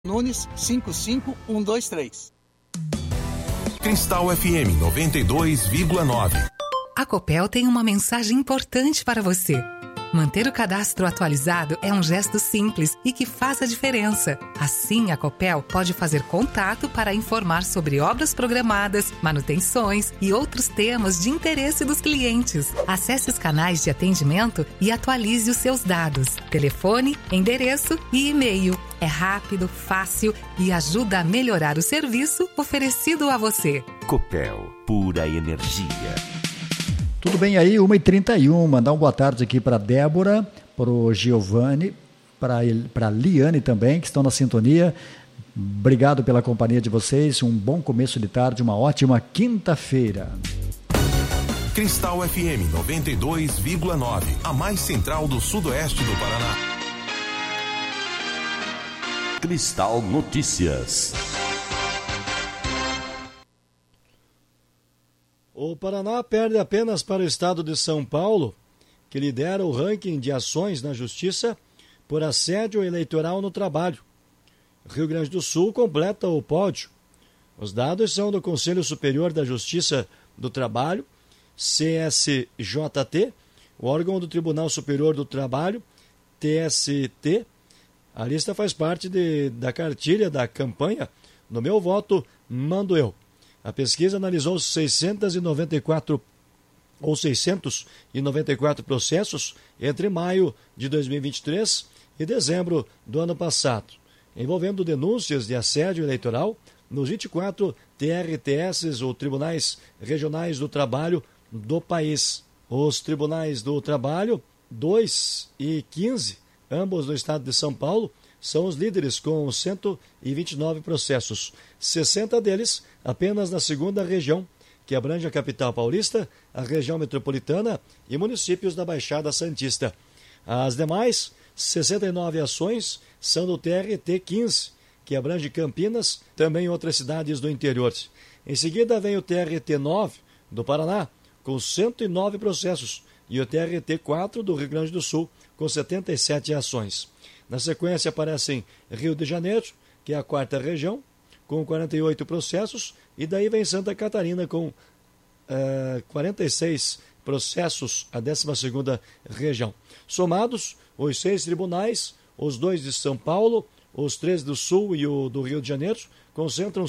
Nunes 55123. Cristal FM 92,9. A Copel tem uma mensagem importante para você. Manter o cadastro atualizado é um gesto simples e que faz a diferença. Assim, a Copel pode fazer contato para informar sobre obras programadas, manutenções e outros temas de interesse dos clientes. Acesse os canais de atendimento e atualize os seus dados. Telefone, endereço e e-mail. É rápido, fácil e ajuda a melhorar o serviço oferecido a você. Copel, pura energia. Tudo bem aí, 1h31, mandar uma boa tarde aqui para Débora, para o Giovanni, para a Liane também, que estão na sintonia. Obrigado pela companhia de vocês, um bom começo de tarde, uma ótima quinta-feira. Cristal FM 92,9, a mais central do sudoeste do Paraná. Cristal Notícias. O Paraná perde apenas para o estado de São Paulo, que lidera o ranking de ações na Justiça por assédio eleitoral no trabalho. Rio Grande do Sul completa o pódio. Os dados são do Conselho Superior da Justiça do Trabalho, CSJT, o órgão do Tribunal Superior do Trabalho, TST. A lista faz parte da cartilha da campanha No Meu Voto, Mando Eu. A pesquisa analisou 694 processos entre maio de 2023 e dezembro do ano passado, envolvendo denúncias de assédio eleitoral nos 24 TRTS, ou Tribunais Regionais do Trabalho do país. Os Tribunais do Trabalho 2 e 15, ambos do estado de São Paulo, são os líderes com 129 processos, 60 deles apenas na segunda região, que abrange a capital paulista, a região metropolitana e municípios da Baixada Santista. As demais, 69 ações, são do TRT 15, que abrange Campinas, também outras cidades do interior. Em seguida vem o TRT 9, do Paraná, com 109 processos, e o TRT 4 do Rio Grande do Sul, com 77 ações. Na sequência aparecem Rio de Janeiro, que é a quarta região, com 48 processos, e daí vem Santa Catarina com 46 processos, a 12ª região. Somados, os 6 tribunais, os 2 de São Paulo, os 3 do Sul e o do Rio de Janeiro, concentram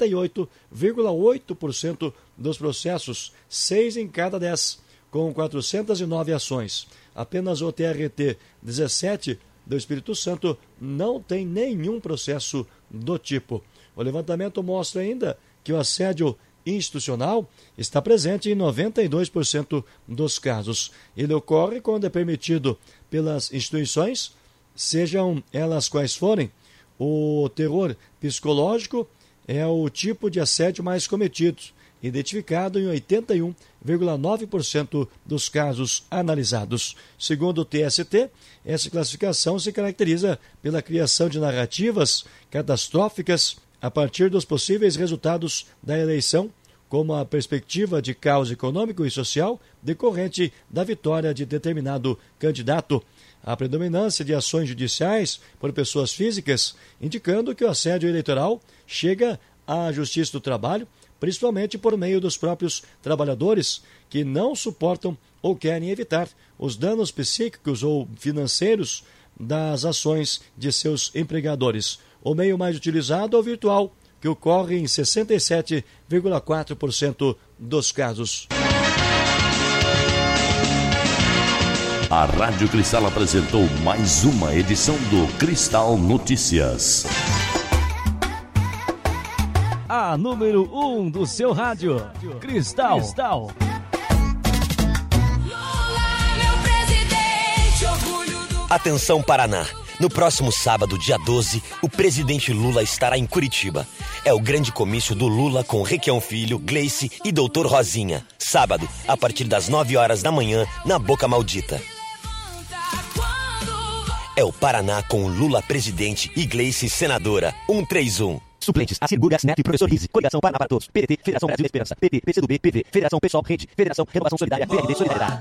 58,8% dos processos, 6 em cada 10, com 409 ações. Apenas o TRT 17 do Espírito Santo não tem nenhum processo do tipo. O levantamento mostra ainda que o assédio institucional está presente em 92% dos casos. Ele ocorre quando é permitido pelas instituições, sejam elas quais forem. O terror psicológico é o tipo de assédio mais cometido, identificado em 81,9% dos casos analisados. Segundo o TST, essa classificação se caracteriza pela criação de narrativas catastróficas a partir dos possíveis resultados da eleição, como a perspectiva de caos econômico e social decorrente da vitória de determinado candidato. A predominância de ações judiciais por pessoas físicas, indicando que o assédio eleitoral chega à Justiça do Trabalho, principalmente por meio dos próprios trabalhadores, que não suportam ou querem evitar os danos psíquicos ou financeiros das ações de seus empregadores. O meio mais utilizado é o virtual, que ocorre em 67,4% dos casos. A Rádio Cristal apresentou mais uma edição do Cristal Notícias. A número 1 do seu rádio, Cristal. Atenção, Paraná. No próximo sábado, dia 12, o presidente Lula estará em Curitiba. É o grande comício do Lula com Requião Filho, Gleice e Doutor Rosinha. Sábado, a partir das 9 horas da manhã, na Boca Maldita. É o Paraná com Lula presidente e Gleice senadora. 131. Suplentes, Acir Gurgas Neto e Professor Rizzi. Coligação Paraná para Todos. PDT, Federação Brasil Esperança. PT, PCdoB, PV, Federação Pessoal Rede, Federação Renovação Solidária, PRD Solidariedade.